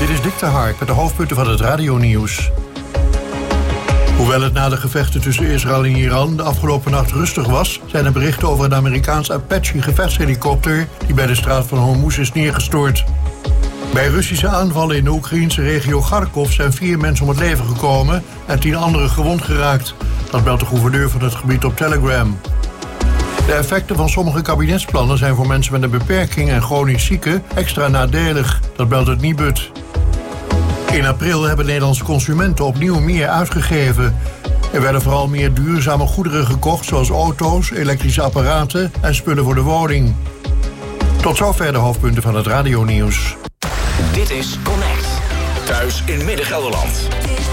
Dit is Dick de Hark met de hoofdpunten van het radionieuws. Hoewel het na de gevechten tussen Israël en Iran de afgelopen nacht rustig was, zijn er berichten over een Amerikaans Apache-gevechtshelikopter die bij de straat van Hormuz is neergestort. Bij Russische aanvallen in de Oekraïnse regio Kharkov zijn 4 mensen om het leven gekomen en 10 anderen gewond geraakt. Dat meldt de gouverneur van het gebied op Telegram. De effecten van sommige kabinetsplannen zijn voor mensen met een beperking en chronisch zieken extra nadelig. Dat meldt het Nibud. In april hebben Nederlandse consumenten opnieuw meer uitgegeven. Er werden vooral meer duurzame goederen gekocht, zoals auto's, elektrische apparaten en spullen voor de woning. Tot zover de hoofdpunten van het radionieuws. Dit is Connect. Thuis in Midden-Gelderland.